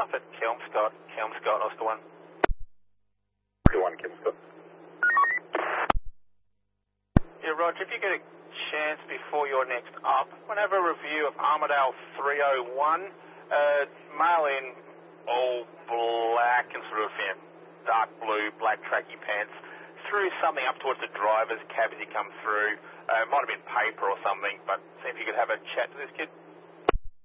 up at Kelmscott, Oscar 1. Oscar 1, Kelmscott. Yeah, Roger, if you get a chance before you're next up, whenever a review of Armidale 301, mail in all black and sort of dark blue, black tracky pants, threw something up towards the driver's cab as he come through. It might have been paper or something, but see if you could have a chat to this kid.